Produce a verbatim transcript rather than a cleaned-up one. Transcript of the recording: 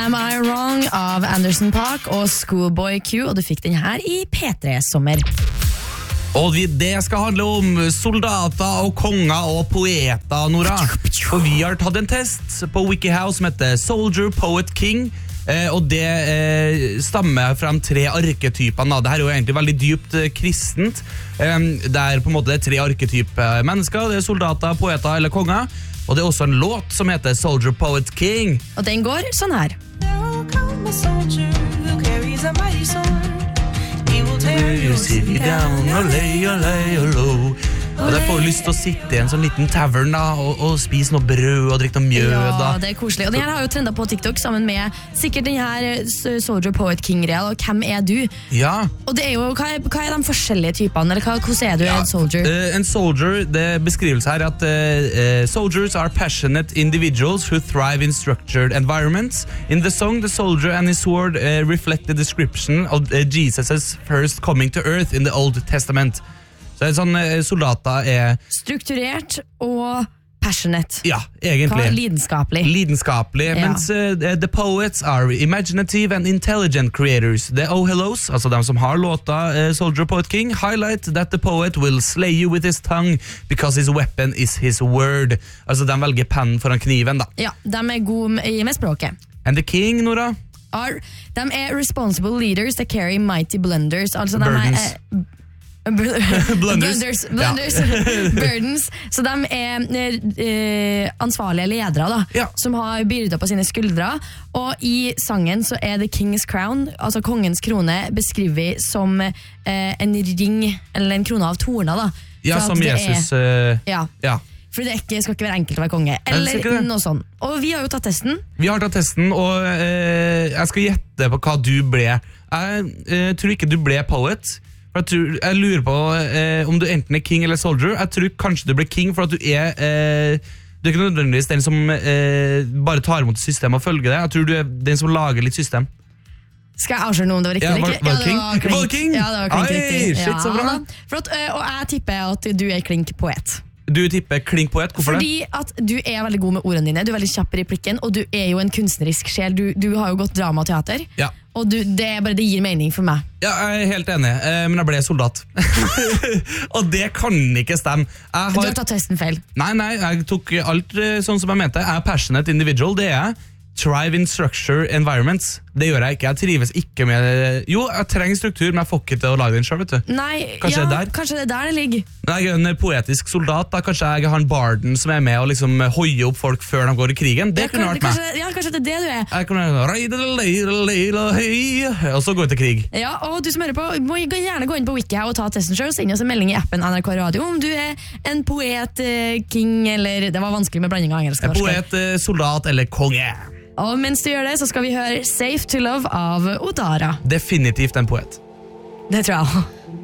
Am I Wrong av Anderson .Paak og Schoolboy Q, og du fikk den her i P tre-sommer. Og det skal handle om soldater og konger og poeter, Nora. Og vi har tatt en test på WikiHow som heter Soldier, Poet, King. Eh, og det eh, stammer frem tre arketyper. Det her er jo egentlig veldig dypt eh, kristent. Eh, det er på en måte tre arketyper mennesker. Det er soldater, poeter eller konger. Og det er også en låt som heter Soldier, Poet, King. Og den går sånn her. Now come a soldier who carries a mighty sword. He will tear your city down or lay or lay or low. Og jeg får lyst til å sitte i en sånn liten tavern da, og, og spise noe brød og drikke noe mjød. Ja, da. det er koselig. Og den her har jo trendet på TikTok sammen med sikkert den her Soldier, Poet, King-real. Og hvem er du? Ja. Og det er jo, hva er, hva er de forskjellige typene? Eller hva, hvordan er du Ja, en soldier? uh, en soldier, det beskrivelse her at uh, uh, soldiers are passionate individuals who thrive in structured environments. In the song, the soldier and his sword uh, reflect the description of uh, Jesus' first coming to earth in the Old Testament. Så en sånn uh, soldater er... Strukturert og passionate. Ja, Hva, egentlig. lidenskapelig. Lidenskapelig, Ja. mens uh, the poets are imaginative and intelligent creators. The oh-hellos, altså de som har låta uh, Soldier, Poet, King, highlight that the poet will slay you with his tongue because his weapon is his word. Altså de velger pennen foran kniven da. Ja, de er gode med, med språket. And the king, Nora? Are, de er responsible leaders that carry mighty blunders. Altså de Burdens. er... eh, blunders, blunders, burdens. Så de er eh, ansvarlige ledere da, Ja. som har byrder på sine skuldre. Og i sangen så er The King's Crown, altså kongens krone, beskrevet som eh, en ring, eller en krone av torner da. Ja, For at som det Jesus... Er, uh, ja, ja. for det er ikke, skal ikke være enkelt å være konge. det skal ikke Eller det. noe sånt. Og vi har jo tatt testen. Vi har tatt testen, og uh, jeg skal gjette på hva du ble. Jeg uh, tror ikke du ble poet. For jeg, tror, jeg lurer på uh, om du enten er king eller soldier. Jeg tror kanskje du ble king, for at du er... Uh, du er ikke nødvendigvis den som uh, bare tar imot systemet og følger det. Jeg tror du er den som lager litt system. Skal jeg avsløre noe om det var riktig? Ja, eller var- ikke? var det King? Ja, det var Var det King? Ja, det var klink Oi, riktig. shit, så bra. da. For at, ø, og jeg tipper at du er klink poet. Du tipper klink poet, hvorfor Fordi det? at du er veldig god med ordene dine, du er veldig kjapp i replikken, og du er jo en kunstnerisk sjel. Du, du har jo gått drama og teater, Ja. og du, det, er bare, det gir mening for meg. Ja, jeg er helt enig, uh, men jeg ble soldat. Og det kan ikke stemme. Jeg Du har... har tatt testen feil. Nei, nei, jeg tok alt uh, sånn som jeg mente. Jeg er passionate individual, det er jeg. Thrive in structure environments. Det gjør jeg ikke. Jeg trives ikke med... Jo, jeg trenger struktur, men jeg får ikke til å lage den selv, vet du. Nei, Kanskje ja, det er der? kanskje det er der det ligger. Når jeg er en poetisk soldat, da kanskje jeg har en barden som er med og liksom hoie opp folk før de går i krigen. Det Ja, kunne kanskje, vært meg. kanskje, ja, kanskje det er det du er. Jeg kunne... Og så gå til krig. Ja, og du som hører på, må gjerne gå inn på WikiHow og ta testen selv, og sende oss en melding i appen N R K Radio om du er en poet, eh, king, eller... Det var vanskelig med blanding av engelsk og En norsk. poet, eh, soldat eller konge. Og mens du gjør det, så skal vi høre Safe to Love av Odara. Definitivt en poet. Det tror jeg også.